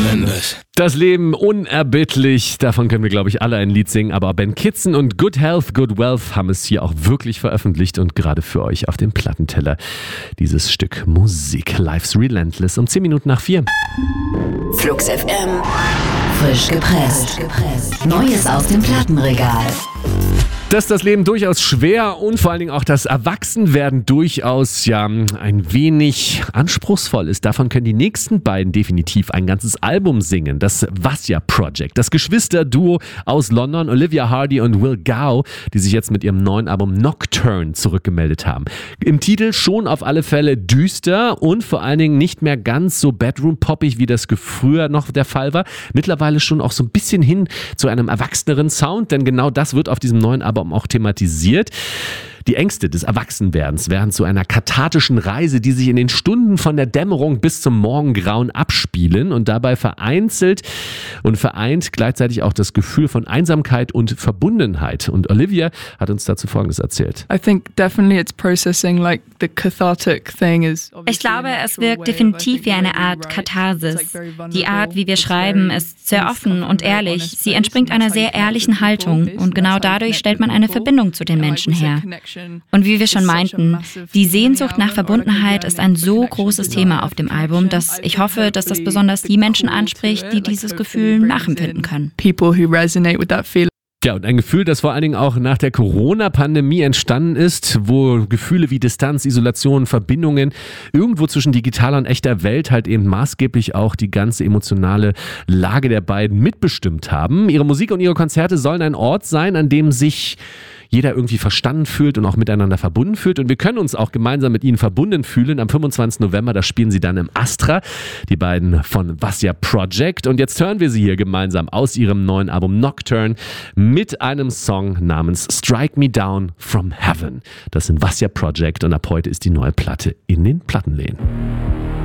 Relentless. Das Leben unerbittlich, davon können wir, glaube ich, alle ein Lied singen, aber Ben Kitson und Good Health, Good Wealth haben es hier auch wirklich veröffentlicht und gerade für euch auf dem Plattenteller dieses Stück Musik. Life's Relentless um 10 Minuten nach 4. Flux FM, frisch gepresst. Neues aus dem Plattenregal. Dass das Leben durchaus schwer und vor allen Dingen auch das Erwachsenwerden durchaus ein wenig anspruchsvoll ist. Davon können die nächsten beiden definitiv ein ganzes Album singen. Das Vasya Project. Das Geschwisterduo aus London, Olivia Hardy und Will Gow, die sich jetzt mit ihrem neuen Album Nocturne zurückgemeldet haben. Im Titel schon auf alle Fälle düster und vor allen Dingen nicht mehr ganz so bedroom-poppig, wie das früher noch der Fall war. Mittlerweile schon auch so ein bisschen hin zu einem erwachseneren Sound, denn genau das wird auf diesem neuen Album auch thematisiert. Die Ängste des Erwachsenwerdens werden zu einer kathartischen Reise, die sich in den Stunden von der Dämmerung bis zum Morgengrauen abspielen und dabei vereint gleichzeitig auch das Gefühl von Einsamkeit und Verbundenheit. Und Olivia hat uns dazu Folgendes erzählt. I think definitely it's processing like the cathartic thing is. Ich glaube, es wirkt definitiv wie eine Art Katharsis. Die Art, wie wir schreiben, ist sehr offen und ehrlich. Sie entspringt einer sehr ehrlichen Haltung und genau dadurch stellt man eine Verbindung zu den Menschen her. Und wie wir schon meinten, die Sehnsucht nach Verbundenheit ist ein so großes Thema auf dem Album, dass ich hoffe, dass das besonders die Menschen anspricht, die dieses Gefühl nachempfinden können. People who resonate with that feeling. Ja, und ein Gefühl, das vor allen Dingen auch nach der Corona-Pandemie entstanden ist, wo Gefühle wie Distanz, Isolation, Verbindungen irgendwo zwischen digitaler und echter Welt halt eben maßgeblich auch die ganze emotionale Lage der beiden mitbestimmt haben. Ihre Musik und ihre Konzerte sollen ein Ort sein, an dem sich jeder irgendwie verstanden fühlt und auch miteinander verbunden fühlt. Und wir können uns auch gemeinsam mit ihnen verbunden fühlen. Am 25. November, da spielen sie dann im Astra, die beiden von Vasya Project. Und jetzt hören wir sie hier gemeinsam aus ihrem neuen Album Nocturne mit einem Song namens Strike Me Down from Heaven. Das sind Vasya Project und ab heute ist die neue Platte in den Plattenläden.